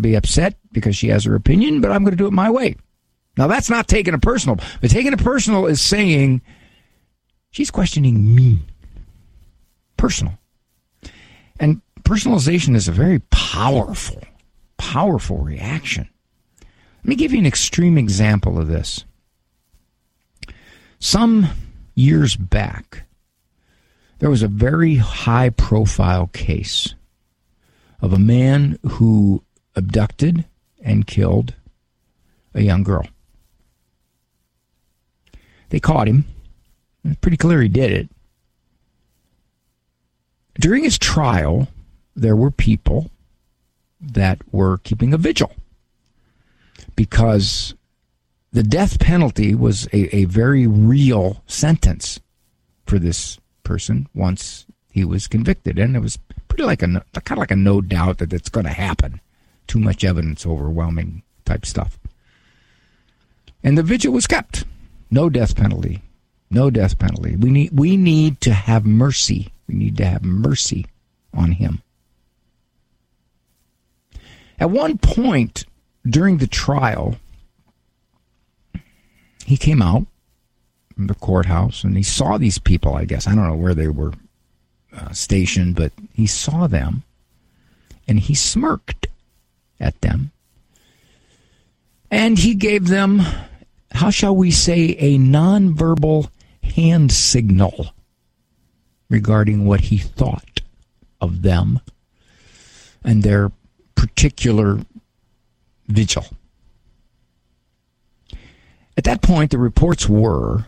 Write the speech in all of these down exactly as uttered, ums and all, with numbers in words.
be upset because she has her opinion, but I'm going to do it my way. Now, that's not taking it personal. But taking it personal is saying she's questioning me. Personal. And personalization is a very powerful, powerful reaction. Let me give you an extreme example of this. Some years back, there was a very high-profile case of a man who abducted and killed a young girl. They caught him. It's pretty clear he did it. During his trial, there were people that were keeping a vigil because the death penalty was a, a very real sentence for this person once he was convicted. And it was pretty like a, kind of like a no doubt that it's going to happen. Too much evidence, overwhelming type stuff. And the vigil was kept. No death penalty. No death penalty. We need, we need to have mercy. We need to have mercy on him. At one point during the trial, he came out from the courthouse and he saw these people, I guess. I don't know where they were uh, stationed, but he saw them and he smirked at them. And he gave them, how shall we say, a nonverbal hand signal regarding what he thought of them and their particular vigil. At that point, the reports were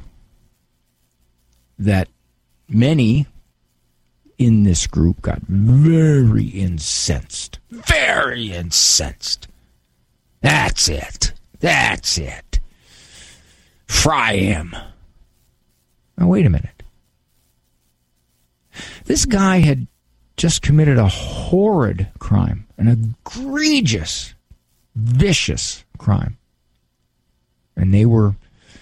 that many in this group got very incensed. Very incensed. That's it. That's it. Fry him. Now, wait a minute. This guy had just committed a horrid crime, an egregious, vicious crime. And they were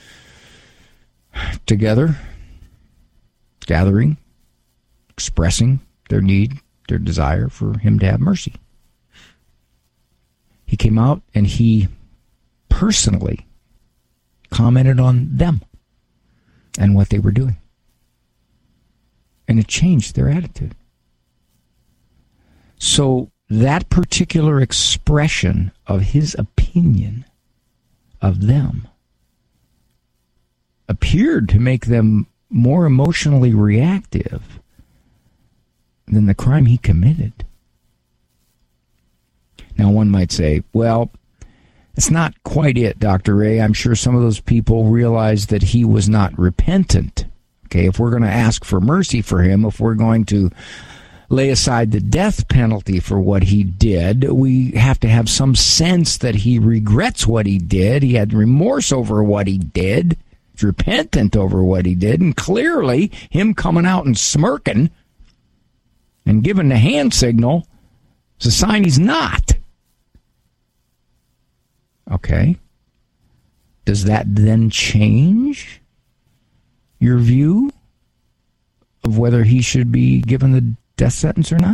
together, gathering, expressing their need, their desire for him to have mercy. He came out and he personally commented on them and what they were doing. And it changed their attitude. So that particular expression of his opinion of them appeared to make them more emotionally reactive than the crime he committed. Now, one might say, well, it's not quite it, Doctor Ray. I'm sure some of those people realized that he was not repentant. Okay, if we're going to ask for mercy for him, if we're going to lay aside the death penalty for what he did, we have to have some sense that he regrets what he did. He had remorse over what he did. He's repentant over what he did. And clearly, him coming out and smirking and giving the hand signal is a sign he's not. Okay. Does that then change your view of whether he should be given the death sentence or not?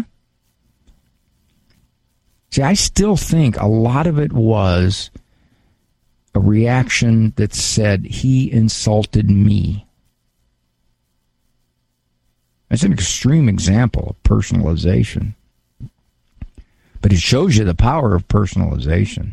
See, I still think a lot of it was a reaction that said he insulted me. That's an extreme example of personalization. But it shows you the power of personalization.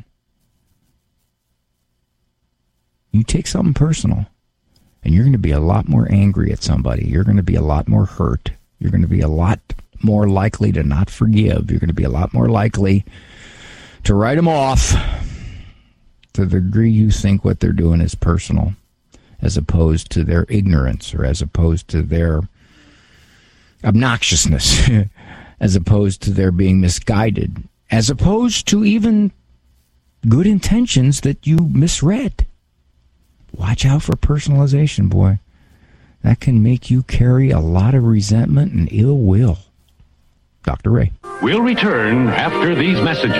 You take something personal, and you're going to be a lot more angry at somebody. You're going to be a lot more hurt. You're going to be a lot more likely to not forgive. You're going to be a lot more likely to write them off to the degree you think what they're doing is personal, as opposed to their ignorance or as opposed to their obnoxiousness, as opposed to their being misguided, as opposed to even good intentions that you misread. Watch out for personalization, boy. That can make you carry a lot of resentment and ill will. Doctor Ray. We'll return after these messages.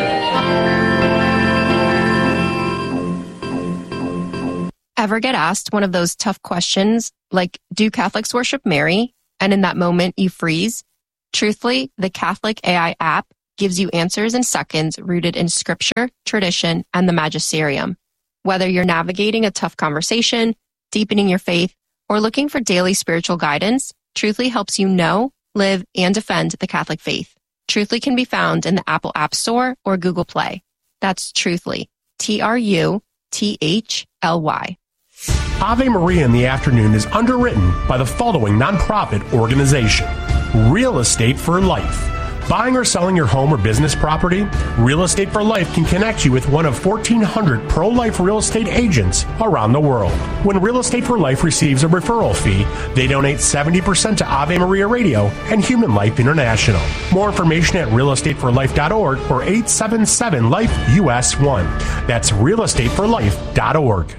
Ever get asked one of those tough questions like, do Catholics worship Mary? And in that moment, you freeze? Truthfully, the Catholic A I app gives you answers in seconds rooted in scripture, tradition, and the magisterium. Whether you're navigating a tough conversation, deepening your faith, or looking for daily spiritual guidance, Truthly helps you know, live, and defend the Catholic faith. Truthly can be found in the Apple App Store or Google Play. That's Truthly. T R U T H L Y. Ave Maria in the Afternoon is underwritten by the following nonprofit organization: Real Estate for Life. Buying or selling your home or business property? Real Estate for Life can connect you with one of fourteen hundred pro-life real estate agents around the world. When Real Estate for Life receives a referral fee, they donate seventy percent to Ave Maria Radio and Human Life International. More information at real estate for life dot org or eight seven seven life U S one. That's real estate for life dot org.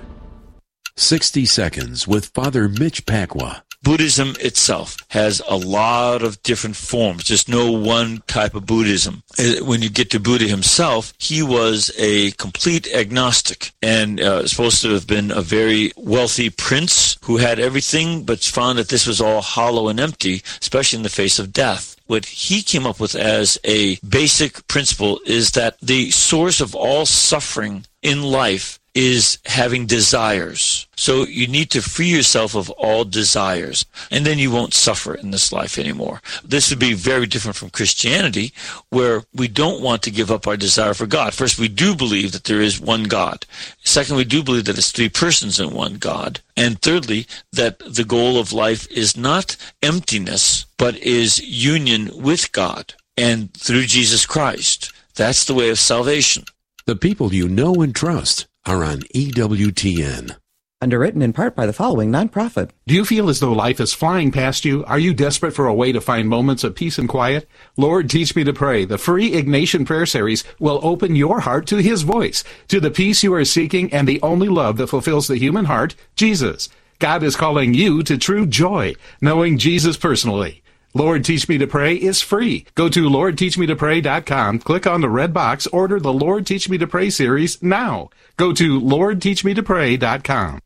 sixty Seconds with Father Mitch Pacwa. Buddhism itself has a lot of different forms. There's no one type of Buddhism. When you get to Buddha himself, he was a complete agnostic and uh, supposed to have been a very wealthy prince who had everything, but found that this was all hollow and empty, especially in the face of death. What he came up with as a basic principle is that the source of all suffering in life is having desires. So you need to free yourself of all desires, and then you won't suffer in this life anymore. This would be very different from Christianity, where we don't want to give up our desire for God. First, we do believe that there is one God. Second, we do believe that it's three persons in one God. And thirdly, that the goal of life is not emptiness, but is union with God and through Jesus Christ. That's the way of salvation. The people you know and trust are on E W T N. Underwritten in part by the following nonprofit. Do you feel as though life is flying past you? Are you desperate for a way to find moments of peace and quiet? Lord, Teach Me to Pray, the free Ignatian Prayer Series, will open your heart to His voice, to the peace you are seeking and the only love that fulfills the human heart, Jesus. God is calling you to true joy, knowing Jesus personally. Lord, Teach Me to Pray is free. Go to lord teach me to pray dot com, click on the red box, order the Lord, Teach Me to Pray series now. Go to lord teach me to pray dot com.